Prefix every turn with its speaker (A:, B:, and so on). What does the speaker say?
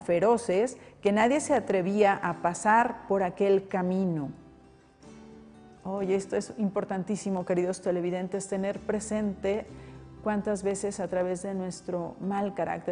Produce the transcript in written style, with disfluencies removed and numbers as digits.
A: feroces que nadie se atrevía a pasar por aquel camino. Oye, esto es importantísimo, queridos televidentes, tener presente cuántas veces a través de nuestro mal carácter